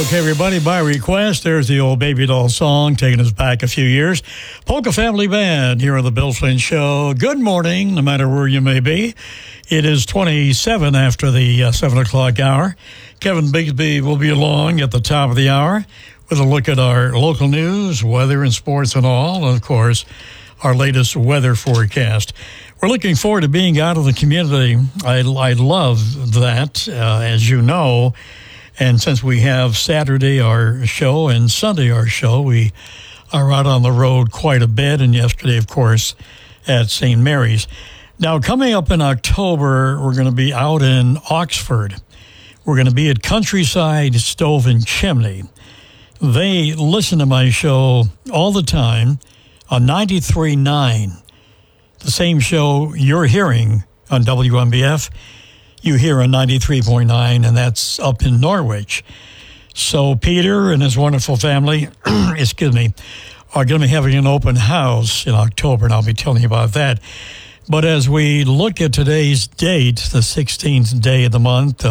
Okay, everybody, by request, there's the old Baby Doll song taking us back a few years. Polka Family Band here on the Bill Flynn Show. Good morning, no matter where you may be. It is 27 after the 7 o'clock hour. Kevin Bigsby will be along at the top of the hour with a look at our local news, weather and sports and all, and, of course, our latest weather forecast. We're looking forward to being out of the community. I love that, as you know. And since we have Saturday our show and Sunday our show, we are out on the road quite a bit. And yesterday, of course, at St. Mary's. Now, coming up in October, we're going to be out in Oxford. We're going to be at Countryside Stove and Chimney. They listen to my show all the time on 93.9, the same show you're hearing on WMBF. You hear on 93.9, and that's up in Norwich. So Peter and his wonderful family, are going to be having an open house in October, and I'll be telling you about that. But as we look at today's date, the 16th day of the month,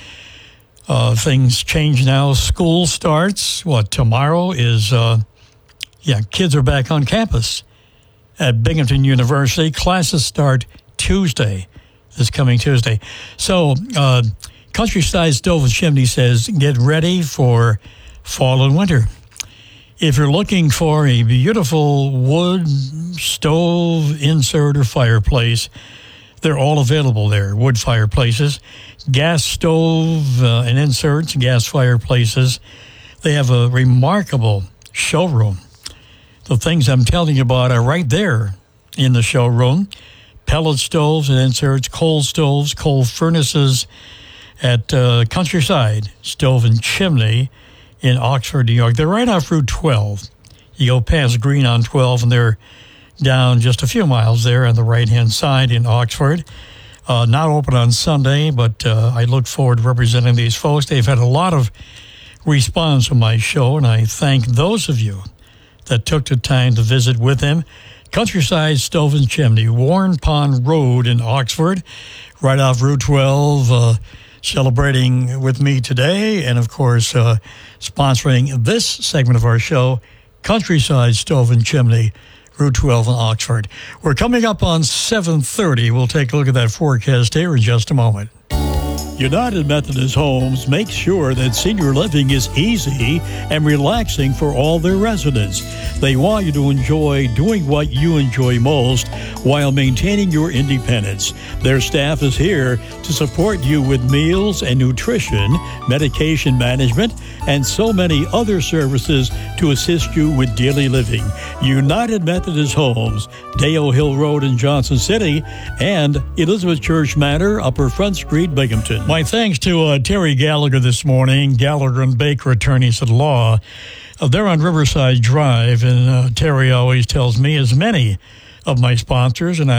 things change now. School starts. Tomorrow is, kids are back on campus at Binghamton University. Classes start Tuesday. This coming Tuesday. So, Countryside Stove and Chimney says, get ready for fall and winter. If you're looking for a beautiful wood stove, insert, or fireplace, they're all available there. Wood fireplaces, gas stove and inserts, gas fireplaces. They have a remarkable showroom. The things I'm telling you about are right there in the showroom. Pellet stoves and inserts, coal stoves, coal furnaces at Countryside Stove and Chimney in Oxford, New York. They're right off Route 12. You go past Green on 12, and they're down just a few miles there on the right-hand side in Oxford. Not open on Sunday, but I look forward to representing these folks. They've had a lot of response to my show, and I thank those of you that took the time to visit with them. Countryside Stove and Chimney, Warren Pond Road in Oxford, right off Route 12, celebrating with me today, and of course, sponsoring this segment of our show, Countryside Stove and Chimney, Route 12 in Oxford. We're coming up on 7:30. We'll take a look at that forecast here in just a moment. United Methodist Homes makes sure that senior living is easy and relaxing for all their residents. They want you to enjoy doing what you enjoy most while maintaining your independence. Their staff is here to support you with meals and nutrition, medication management, and so many other services to assist you with daily living. United Methodist Homes, Dale Hill Road in Johnson City, and Elizabeth Church Manor, Upper Front Street, Binghamton. My thanks to Terry Gallagher this morning, Gallagher and Baker Attorneys at Law. They're on Riverside Drive, and Terry always tells me, as many of my sponsors, and